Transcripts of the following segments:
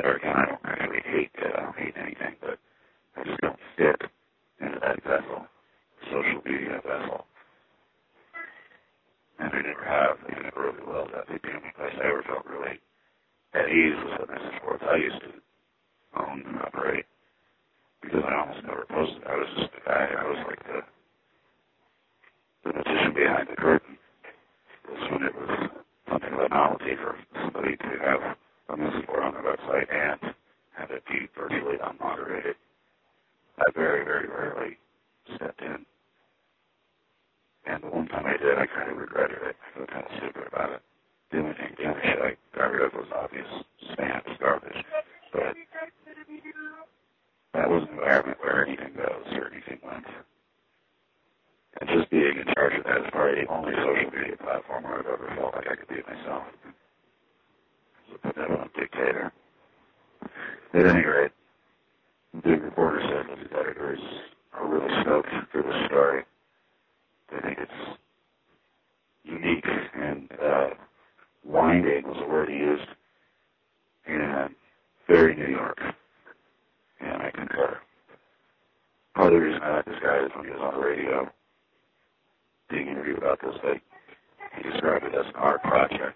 Or again, I don't actually hate anything, but I just don't fit into that vessel, social media vessel. And I never really will. That the only place I ever felt really at ease was at Message Boards I used to own and operate, because I almost never posted. I was just the guy. I was like the magician behind the curtain. This when it was something of a novelty for somebody to have a message board on their website and have it be virtually unmoderated. I very, very rarely stepped in. And the one time I did, I kind of regretted it. I felt kind of stupid about it. The only thing I got rid of was obvious spam, garbage. But that was an environment where anything goes or anything went. And just being in charge of that is probably the only social media platform where I've ever felt like I could be myself. So put that on a dictator. At any rate, the big reporter said that the editors are really stoked for this story. They think it's unique and winding was a word he used, and very New York. And I concur. Part of the reason I like this guy is when he was on the radio being interviewed about this, he described it as an art project.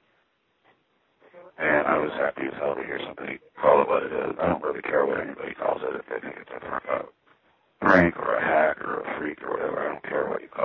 And I was happy as hell to hear somebody call it what it is. I don't really care what anybody calls it if they think it's a prank or a hack or a freak or whatever. I don't care what you call it.